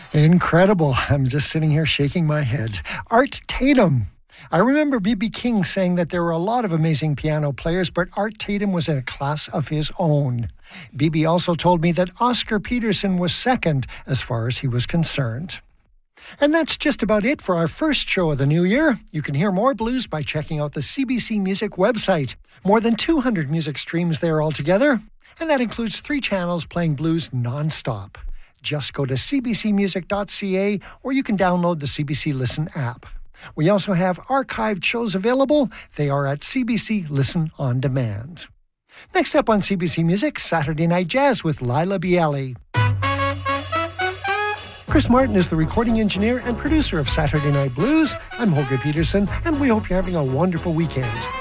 Incredible. I'm just sitting here shaking my head. Art Tatum. I remember B.B. King saying that there were a lot of amazing piano players, but Art Tatum was in a class of his own. B.B. also told me that Oscar Peterson was second as far as he was concerned. And that's just about it for our first show of the new year. You can hear more blues by checking out the CBC Music website. More than 200 music streams there altogether, and that includes 3 channels playing blues non-stop. Just go to cbcmusic.ca or you can download the CBC Listen app. We also have archived shows available. They are at CBC Listen on Demand. Next up on CBC Music, Saturday Night Jazz with Lila Bialy. Chris Martin is the recording engineer and producer of Saturday Night Blues. I'm Holger Peterson, and we hope you're having a wonderful weekend.